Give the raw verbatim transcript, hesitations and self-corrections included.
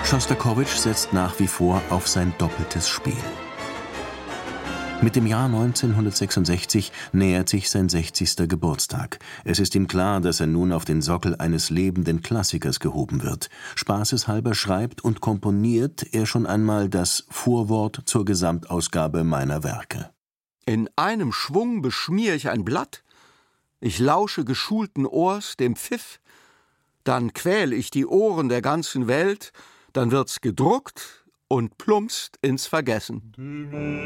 Schostakowitsch setzt nach wie vor auf sein doppeltes Spiel. Mit dem Jahr neunzehnhundertsechsundsechzig nähert sich sein sechzigster Geburtstag. Es ist ihm klar, dass er nun auf den Sockel eines lebenden Klassikers gehoben wird. Spaßeshalber schreibt und komponiert er schon einmal das Vorwort zur Gesamtausgabe meiner Werke. In einem Schwung beschmier ich ein Blatt, ich lausche geschulten Ohrs dem Pfiff, dann quäl ich die Ohren der ganzen Welt, dann wird's gedruckt und plumpst ins Vergessen.